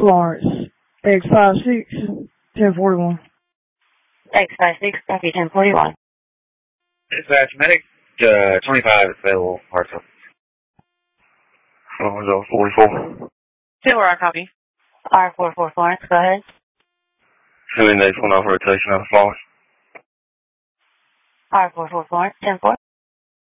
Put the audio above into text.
Florence. X56 1041. X56, copy 1041. Dispatch, medic 25 available, Hartsville. 44. 2R, copy. R44 Florence, go ahead. Sending next one off rotation out of Florence. R44 Florence, 10-4.